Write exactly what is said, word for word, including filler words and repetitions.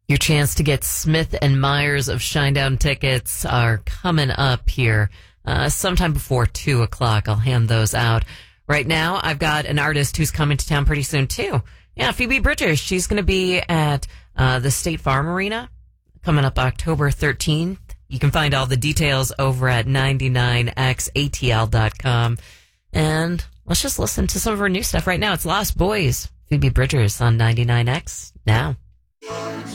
Your chance to get Smith and Myers of Shinedown tickets are coming up here uh, sometime before two o'clock. I'll hand those out. Right now, I've got an artist who's coming to town pretty soon, too. Yeah, Phoebe Bridgers. She's going to be at uh, the State Farm Arena coming up October thirteenth. You can find all the details over at ninety-nine x A T L dot com. And let's just listen to some of her new stuff right now. It's Lost Boys, Phoebe Bridgers on ninety-nine X now.